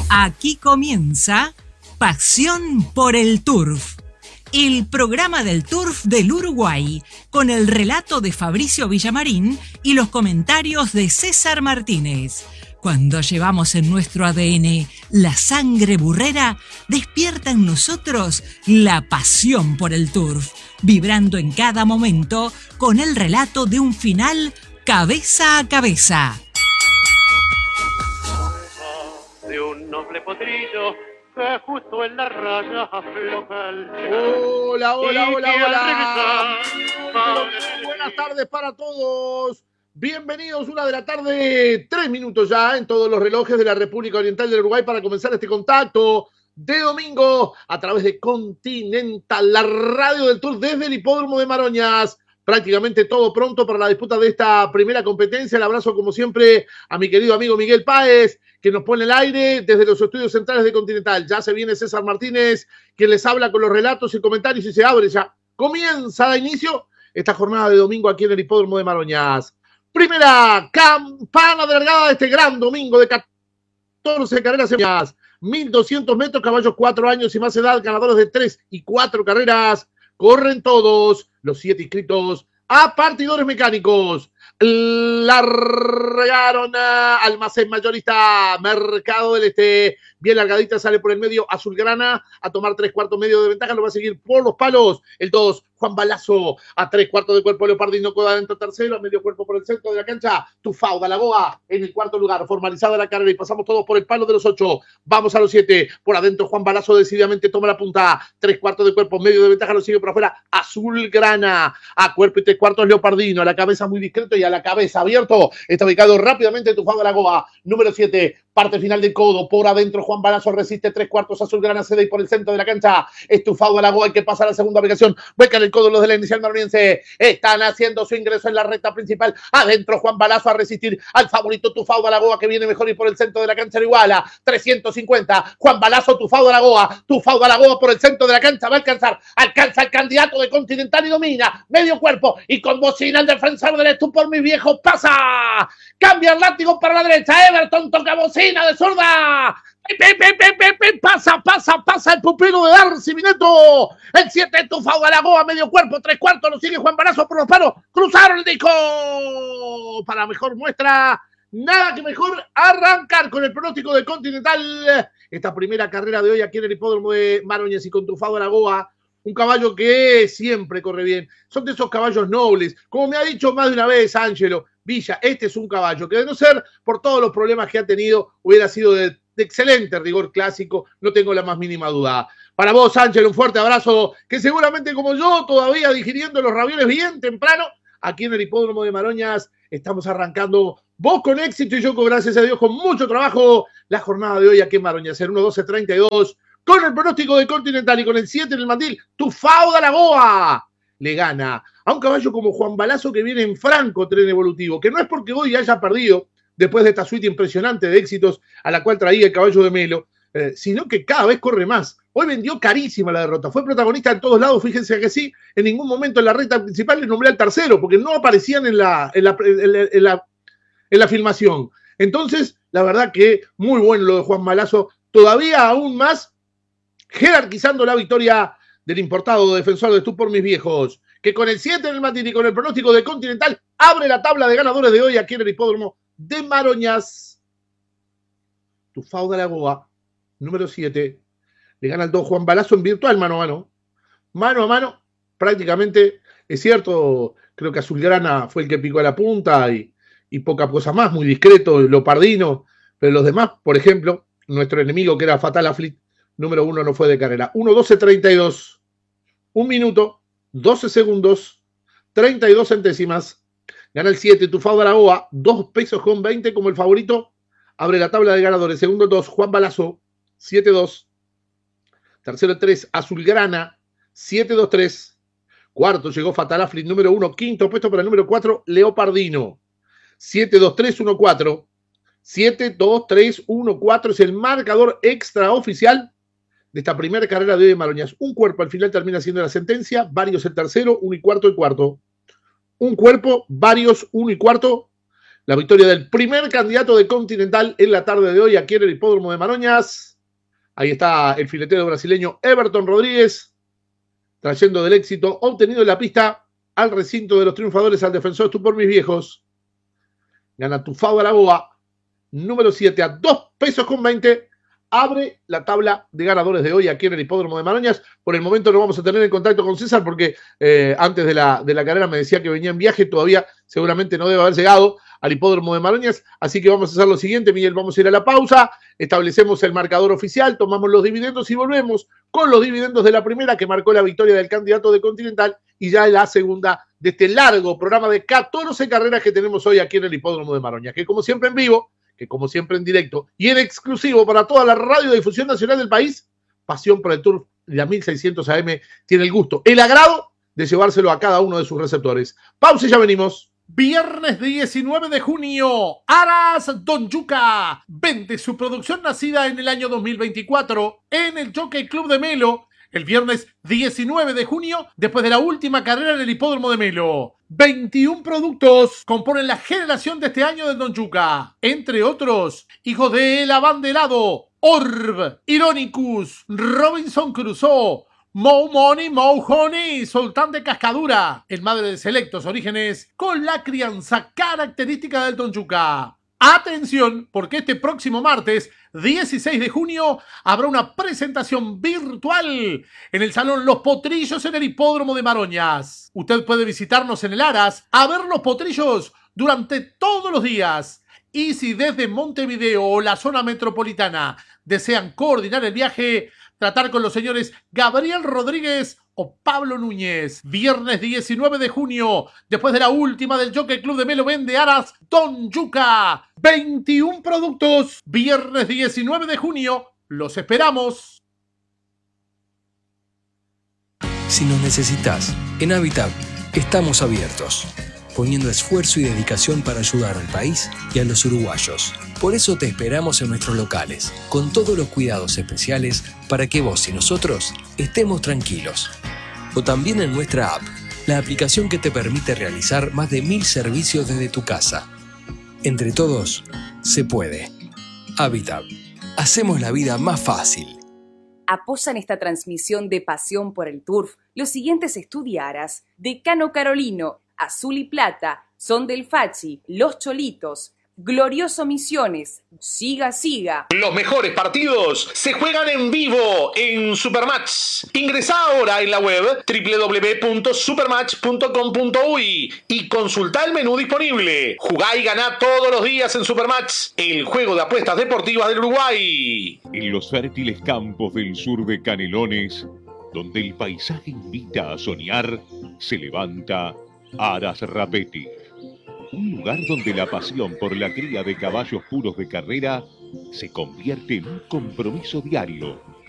Aquí comienza Pasión por el Turf, el programa del Turf del Uruguay, con el relato de Fabricio Villamarín y los comentarios de César Martínez. Cuando llevamos en nuestro ADN la sangre burrera, despierta en nosotros la pasión por el turf, vibrando en cada momento con el relato de un final cabeza a cabeza. De un noble potrillo que justo en la raya afloja el... Hola. Buenas tardes para todos. Bienvenidos, 1 de la tarde, 3 minutos ya en todos los relojes de la República Oriental del Uruguay para comenzar este contacto de domingo a través de Continental, la radio del Turf desde el Hipódromo de Maroñas. Prácticamente todo pronto para la disputa de esta primera competencia. El abrazo, como siempre, a mi querido amigo Miguel Páez, que nos pone el aire desde los estudios centrales de Continental. Ya se viene César Martínez, quien les habla con los relatos y comentarios y se abre ya. Comienza de inicio esta jornada de domingo aquí en el Hipódromo de Maroñas. Primera campana de largada de este gran domingo de 14 carreras en 1.200 metros, caballos 4 años y más edad, ganadores de 3 y 4 carreras. Corren todos los 7 inscritos a partidores mecánicos. Largaron a Almacén Mayorista Mercado del Este. Bien largadita, sale por el medio Azulgrana a tomar 3/4 medio de ventaja. Lo va a seguir por los palos el 2, Juan Balazo, a 3/4 de cuerpo Leopardino, coda adentro tercero, a medio cuerpo por el centro de la cancha. Tufauda Lagoa en el cuarto lugar, formalizada la carrera y pasamos todos por el palo de los 8. Vamos a los 7, por adentro Juan Balazo decididamente toma la punta, 3/4 de cuerpo, medio de ventaja, lo sigue por afuera Azulgrana, a cuerpo y 3/4 Leopardino, a la cabeza muy discreto y a la cabeza abierto. Está ubicado rápidamente Tufauda Lagoa, número 7. Parte final del codo, por adentro Juan Balazo resiste 3/4 Azulgrana, cede y por el centro de la cancha Estufado a la Goa, el que pasa a la segunda ubicación, huecan el codo los de la inicial maroniense, están haciendo su ingreso en la recta principal, adentro Juan Balazo a resistir al favorito Tufado a la Goa, que viene mejor y por el centro de la cancha lo iguala, 350, Juan Balazo, Tufado a la Goa por el centro de la cancha, va a alcanza el candidato de Continental y domina, medio cuerpo y con bocina el defensor del Estu por mi viejo, pasa, cambia el látigo para la derecha, Everton toca bocina de zurda, pasa el pupilo de Darcy Mineto, el 7 Tufado a la Goa, medio cuerpo, 3/4, lo sigue Juan Balazo por los palos, cruzaron el disco, para mejor muestra, nada que mejor arrancar con el pronóstico de Continental, esta primera carrera de hoy aquí en el Hipódromo de Maroñas y con Tufado a la Goa, un caballo que siempre corre bien, son de esos caballos nobles, como me ha dicho más de una vez Ángelo Villa, este es un caballo que de no ser por todos los problemas que ha tenido, hubiera sido de excelente rigor clásico, no tengo la más mínima duda. Para vos, Ángelo, un fuerte abrazo, que seguramente como yo, todavía digiriendo los ravioles bien temprano, aquí en el Hipódromo de Maroñas, estamos arrancando, vos con éxito y yo, con gracias a Dios, con mucho trabajo, la jornada de hoy aquí en Maroñas, en 1-12-32, con el pronóstico de Continental y con el 7 en el mandil, Tufauda Lagoa le gana a un caballo como Juan Balazo que viene en franco tren evolutivo, que no es porque hoy haya perdido después de esta suite impresionante de éxitos a la cual traía el caballo de Melo, sino que cada vez corre más. Hoy vendió carísima la derrota, fue protagonista en todos lados, fíjense que sí, en ningún momento en la recta principal le nombré al tercero, porque no aparecían en la filmación. Entonces, la verdad que muy bueno lo de Juan Balazo, todavía aún más jerarquizando la victoria del importado defensor de Tú por mis viejos, que con el 7 en el matín y con el pronóstico de Continental abre la tabla de ganadores de hoy aquí en el Hipódromo de Maroñas. Tufauda a la Goa, número 7, le gana al 2 Juan Balazo en virtual mano a mano, prácticamente, es cierto, creo que Azulgrana fue el que picó a la punta y poca cosa más, muy discreto, Leopardino, pero los demás, por ejemplo, nuestro enemigo que era Fatal Afflict, número 1 no fue de carrera, 1:12:32, 1 minuto, 12 segundos, 32 centésimas, gana el 7, Tufauda a la Goa, 2 pesos con 20 como el favorito, abre la tabla de ganadores, segundo 2, Juan Balazo, 7-2, tercero 3, Azulgrana, 7-2-3, cuarto llegó Fatal Afflict, número 1, quinto puesto para el número 4, Leopardino, 7-2-3-1-4, 7-2-3-1-4 es el marcador extraoficial de esta primera carrera de hoy de Maroñas. Un cuerpo al final termina siendo la sentencia, varios el tercero, 1 y cuarto el cuarto. Un cuerpo, varios, 1 y cuarto, la victoria del primer candidato de Continental en la tarde de hoy aquí en el Hipódromo de Maroñas. Ahí está el filetero brasileño Everton Rodríguez, trayendo del éxito obtenido en la pista al recinto de los triunfadores al defensor Tú por mis viejos. Gana Tufao Garaboa, número 7 a 2 pesos con 20. Abre la tabla de ganadores de hoy aquí en el Hipódromo de Maroñas. Por el momento no vamos a tener en contacto con César porque antes de la carrera me decía que venía en viaje, todavía seguramente no debe haber llegado al Hipódromo de Maroñas, así que vamos a hacer lo siguiente, Miguel, vamos a ir a la pausa, establecemos el marcador oficial, tomamos los dividendos y volvemos con los dividendos de la primera que marcó la victoria del candidato de Continental y ya la segunda de este largo programa de 14 carreras que tenemos hoy aquí en el Hipódromo de Maroñas, que como siempre en vivo, que como siempre en directo y en exclusivo para toda la radiodifusión nacional del país, Pasión por el Turf, la 1600 AM, tiene el gusto, el agrado de llevárselo a cada uno de sus receptores. Pausa y ya venimos. Viernes 19 de junio, Aras Don Yuca vende su producción nacida en el año 2024 en el Jockey Club de Melo. El viernes 19 de junio, después de la última carrera en el Hipódromo de Melo. 21 productos componen la generación de este año del Don Yuca. Entre otros, hijos de El Abanderado, Orb, Ironicus, Robinson Crusoe, Mo Money, Mo Honey, Sultán de Cascadura, el madre de selectos orígenes, con la crianza característica del Don Yuca. Atención, porque este próximo martes, 16 de junio, habrá una presentación virtual en el Salón Los Potrillos en el Hipódromo de Maroñas. Usted puede visitarnos en el Aras a ver los potrillos durante todos los días. Y si desde Montevideo o la zona metropolitana desean coordinar el viaje, tratar con los señores Gabriel Rodríguez o Pablo Núñez. Viernes 19 de junio, después de la última del Jockey Club de Melo, vende Aras Don Yuca. 21 productos. Viernes 19 de junio, los esperamos. Si nos necesitas, en Habitat estamos abiertos, poniendo esfuerzo y dedicación para ayudar al país y a los uruguayos. Por eso te esperamos en nuestros locales, con todos los cuidados especiales para que vos y nosotros estemos tranquilos. O también en nuestra app, la aplicación que te permite realizar más de 1000 servicios desde tu casa. Entre todos, se puede. Habitat. Hacemos la vida más fácil. Apoyan esta transmisión de Pasión por el Turf los siguientes estudiaras: Decano Carolino, Azul y Plata, Son del Fachi, Los Cholitos, Glorioso Misiones, Siga Siga. Los mejores partidos se juegan en vivo en Supermatch. Ingresá ahora en la web www.supermatch.com.uy y consultá el menú disponible. Jugá y ganá todos los días en Supermatch, el juego de apuestas deportivas del Uruguay. En los fértiles campos del sur de Canelones, donde el paisaje invita a soñar, se levanta Aras Rapetti. Un lugar donde la pasión por la cría de caballos puros de carrera se convierte en un compromiso diario